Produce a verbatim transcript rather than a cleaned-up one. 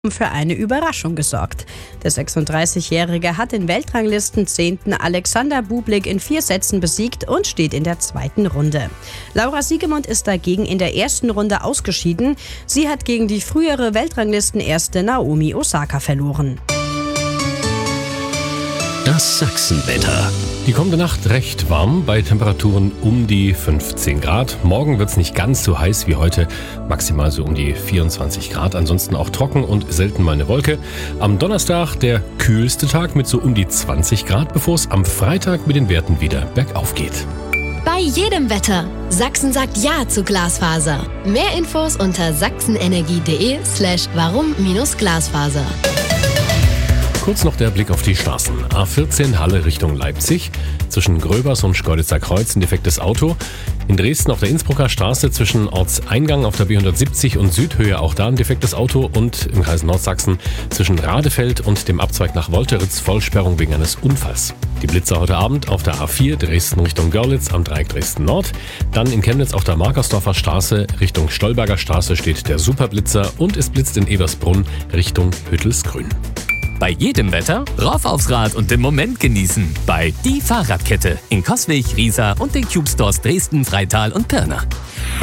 für eine Überraschung gesorgt. Der sechsunddreißigjährige hat den Weltranglistenzehnten Alexander Bublik in vier Sätzen besiegt und steht in der zweiten Runde. Laura Siegemund ist dagegen in der ersten Runde ausgeschieden. Sie hat gegen die frühere Weltranglistenerste Naomi Osaka verloren. Das Sachsenwetter. Die kommende Nacht recht warm, bei Temperaturen um die fünfzehn Grad. Morgen wird es nicht ganz so heiß wie heute, maximal so um die vierundzwanzig Grad. Ansonsten auch trocken und selten mal eine Wolke. Am Donnerstag der kühlste Tag mit so um die zwanzig Grad, bevor es am Freitag mit den Werten wieder bergauf geht. Bei jedem Wetter. Sachsen sagt Ja zu Glasfaser. Mehr Infos unter sachsenenergie.de slash warum-Glasfaser. Kurz noch der Blick auf die Straßen. A vierzehn Halle Richtung Leipzig. Zwischen Gröbers und Schkeuditzer Kreuz ein defektes Auto. In Dresden auf der Innsbrucker Straße zwischen Ortseingang auf der B hundertsiebzig und Südhöhe auch da ein defektes Auto. Und im Kreis Nordsachsen zwischen Radefeld und dem Abzweig nach Wolteritz Vollsperrung wegen eines Unfalls. Die Blitzer heute Abend auf der A vier Dresden Richtung Görlitz am Dreieck Dresden Nord. Dann in Chemnitz auf der Markersdorfer Straße Richtung Stolberger Straße steht der Superblitzer und es blitzt in Eversbrunn Richtung Hüttelsgrün. Bei jedem Wetter rauf aufs Rad und den Moment genießen. Bei Die Fahrradkette in Coswig, Riesa und den Cube Stores Dresden, Freital und Pirna.